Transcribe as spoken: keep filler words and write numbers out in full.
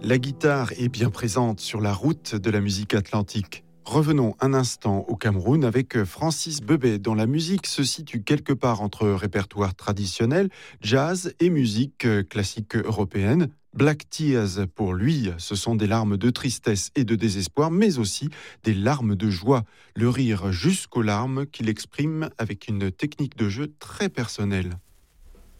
La guitare est bien présente sur la route de la musique atlantique. Revenons un instant au Cameroun avec Francis Bebey, dont la musique se situe quelque part entre répertoire traditionnel, jazz et musique classique européenne. Black Tears, pour lui, ce sont des larmes de tristesse et de désespoir, mais aussi des larmes de joie, le rire jusqu'aux larmes qu'il exprime avec une technique de jeu très personnelle.